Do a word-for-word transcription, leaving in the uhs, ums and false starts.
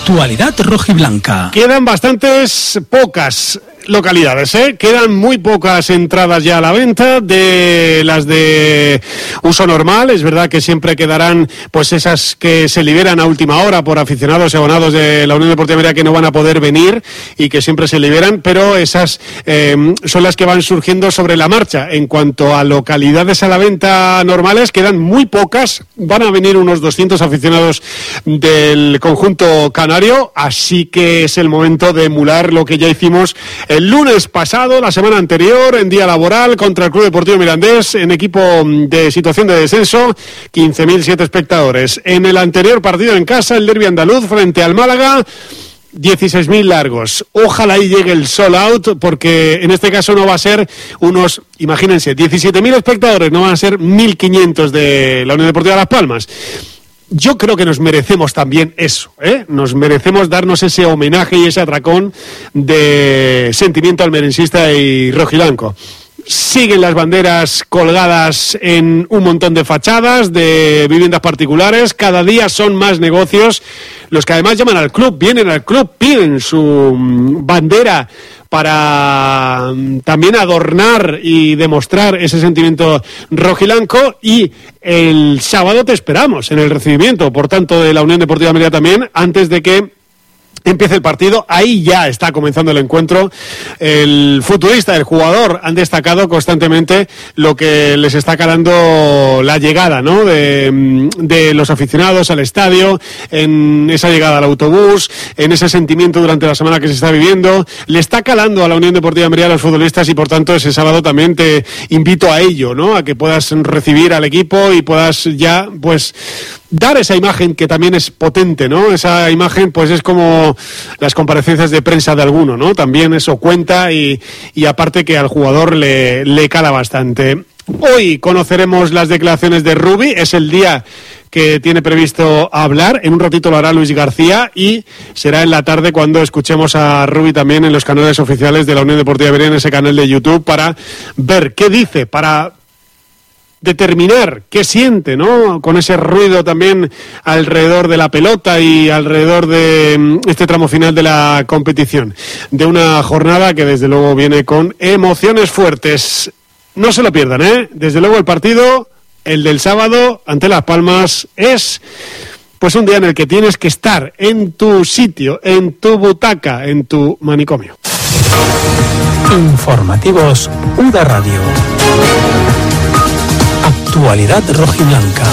Actualidad rojiblanca. Quedan bastantes, pocas localidades, ¿eh? Quedan muy pocas entradas ya a la venta de las de uso normal. Es verdad que siempre quedarán pues esas que se liberan a última hora por aficionados y abonados de la Unión Deportiva Mérida que no van a poder venir y que siempre se liberan, pero esas eh, son las que van surgiendo sobre la marcha. En cuanto a localidades a la venta normales, quedan muy pocas. Van a venir unos doscientos aficionados del conjunto canario, así que es el momento de emular lo que ya hicimos el lunes pasado, la semana anterior, en día laboral, contra el Club Deportivo Mirandés, en equipo de situación de descenso, quince mil siete espectadores. En el anterior partido en casa, el derbi andaluz frente al Málaga, dieciséis mil largos. Ojalá y llegue el sold out, porque en este caso no va a ser unos, imagínense, diecisiete mil espectadores, no van a ser mil quinientos de la Unión Deportiva Las Palmas. Yo creo que nos merecemos también eso, ¿eh? Nos merecemos darnos ese homenaje y ese atracón de sentimiento almeriensista y rojiblanco. Siguen las banderas colgadas en un montón de fachadas de viviendas particulares. Cada día son más negocios los que además llaman al club, vienen al club, piden su bandera para también adornar y demostrar ese sentimiento rojiblanco. Y el sábado te esperamos en el recibimiento, por tanto, de la Unión Deportiva Mérida también, antes de que empieza el partido. Ahí ya está comenzando el encuentro. El futbolista, el jugador, han destacado constantemente lo que les está calando la llegada, ¿no? De, de los aficionados al estadio, en esa llegada al autobús, en ese sentimiento durante la semana que se está viviendo. Le está calando a la Unión Deportiva Mérida a los futbolistas y por tanto ese sábado también te invito a ello, ¿no? A que puedas recibir al equipo y puedas ya, pues, dar esa imagen que también es potente, ¿no? Esa imagen, pues, es como las comparecencias de prensa de alguno, ¿no? También eso cuenta y, y aparte que al jugador le, le cala bastante. Hoy conoceremos las declaraciones de Rubi, es el día que tiene previsto hablar. En un ratito lo hará Luis García y será en la tarde cuando escuchemos a Rubi también en los canales oficiales de la Unión Deportiva Mérida, en ese canal de YouTube, para ver qué dice, para determinar qué siente, ¿no? Con ese ruido también alrededor de la pelota y alrededor de este tramo final de la competición. De una jornada que desde luego viene con emociones fuertes. No se lo pierdan, ¿eh? Desde luego el partido, el del sábado ante Las Palmas, es pues un día en el que tienes que estar en tu sitio, en tu butaca, en tu manicomio. Informativos U D A Radio. Actualidad rojiblanca.